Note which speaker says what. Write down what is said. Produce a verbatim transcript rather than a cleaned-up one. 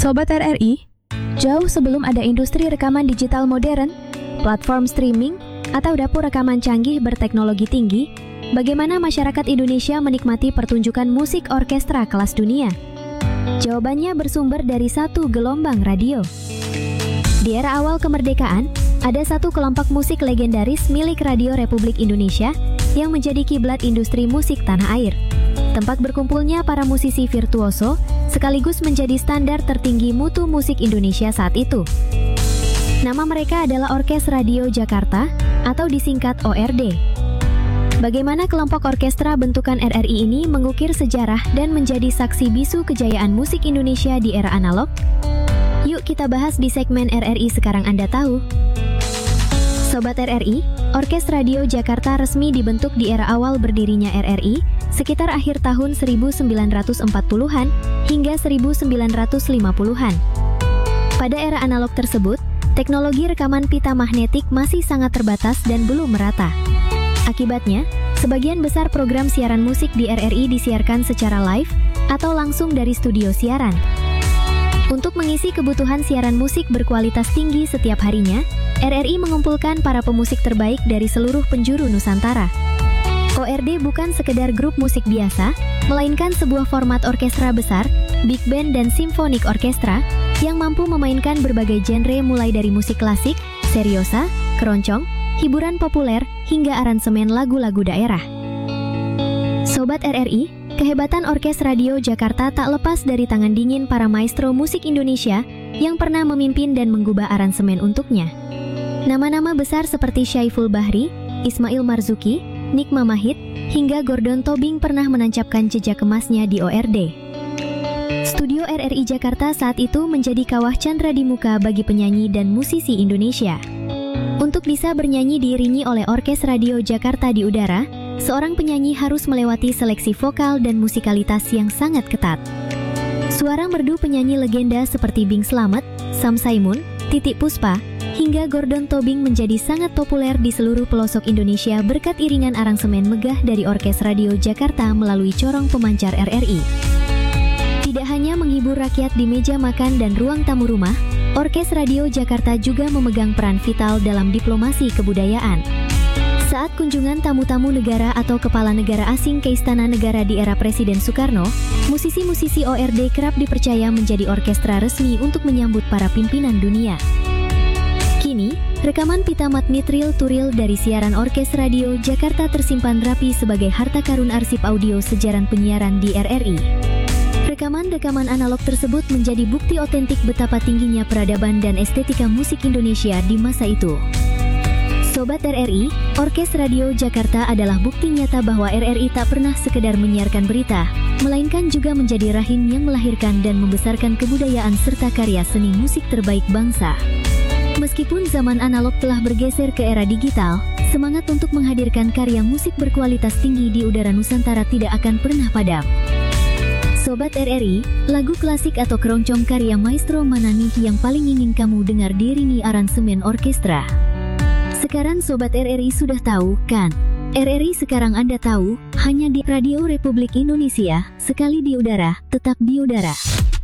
Speaker 1: Sobat R R I, jauh sebelum ada industri rekaman digital modern, platform streaming, atau dapur rekaman canggih berteknologi tinggi, bagaimana masyarakat Indonesia menikmati pertunjukan musik orkestra kelas dunia? Jawabannya bersumber dari satu gelombang radio. Di era awal kemerdekaan, ada satu kelompok musik legendaris milik Radio Republik Indonesia yang menjadi kiblat industri musik tanah air. Tempat berkumpulnya para musisi virtuoso sekaligus menjadi standar tertinggi mutu musik Indonesia saat itu. Nama mereka adalah Orkes Radio Jakarta atau disingkat O R D. Bagaimana kelompok orkestra bentukan R R I ini mengukir sejarah dan menjadi saksi bisu kejayaan musik Indonesia di era analog? Yuk kita bahas di segmen R R I Sekarang Anda Tahu. Sobat R R I, Orkes Radio Jakarta resmi dibentuk di era awal berdirinya R R I sekitar akhir tahun seribu sembilan ratus empat puluhan hingga seribu sembilan ratus lima puluhan. Pada era analog tersebut, teknologi rekaman pita magnetik masih sangat terbatas dan belum merata. Akibatnya, sebagian besar program siaran musik di R R I disiarkan secara live atau langsung dari studio siaran. Untuk mengisi kebutuhan siaran musik berkualitas tinggi setiap harinya, R R I mengumpulkan para pemusik terbaik dari seluruh penjuru Nusantara. O R D bukan sekedar grup musik biasa, melainkan sebuah format orkestra besar, big band dan simfonik orkestra, yang mampu memainkan berbagai genre mulai dari musik klasik, seriosa, keroncong, hiburan populer, hingga aransemen lagu-lagu daerah. Sobat R R I, kehebatan Orkes Radio Jakarta tak lepas dari tangan dingin para maestro musik Indonesia yang pernah memimpin dan menggubah aransemen untuknya. Nama-nama besar seperti Syaiful Bahri, Ismail Marzuki, Nick Mamahit, hingga Gordon Tobing pernah menancapkan jejak emasnya di O R D. Studio R R I Jakarta saat itu menjadi kawah candra di muka bagi penyanyi dan musisi Indonesia. Untuk bisa bernyanyi diiringi oleh Orkes Radio Jakarta di udara, seorang penyanyi harus melewati seleksi vokal dan musikalitas yang sangat ketat. Suara merdu penyanyi legenda seperti Bing Slamet, Sam Saimun, Titiek Puspa, hingga Gordon Tobing menjadi sangat populer di seluruh pelosok Indonesia berkat iringan aransemen megah dari Orkes Radio Jakarta melalui corong pemancar R R I. Tidak hanya menghibur rakyat di meja makan dan ruang tamu rumah, Orkes Radio Jakarta juga memegang peran vital dalam diplomasi kebudayaan. Saat kunjungan tamu-tamu negara atau kepala negara asing ke Istana Negara di era Presiden Soekarno, musisi-musisi O R D kerap dipercaya menjadi orkestra resmi untuk menyambut para pimpinan dunia. Kini, rekaman pita magnet reel-to-reel dari siaran Orkes Radio Jakarta tersimpan rapi sebagai harta karun arsip audio sejarah penyiaran di R R I. Rekaman-rekaman analog tersebut menjadi bukti otentik betapa tingginya peradaban dan estetika musik Indonesia di masa itu. Sobat R R I, Orkes Radio Jakarta adalah bukti nyata bahwa R R I tak pernah sekedar menyiarkan berita, melainkan juga menjadi rahim yang melahirkan dan membesarkan kebudayaan serta karya seni musik terbaik bangsa. Meskipun zaman analog telah bergeser ke era digital, semangat untuk menghadirkan karya musik berkualitas tinggi di udara Nusantara tidak akan pernah padam. Sobat R R I, lagu klasik atau keroncong karya Maestro mana nih yang paling ingin kamu dengar diiringi aransemen orkestra? Sekarang Sobat R R I sudah tahu, kan? R R I Sekarang Anda Tahu, hanya di Radio Republik Indonesia, sekali di udara, tetap di udara.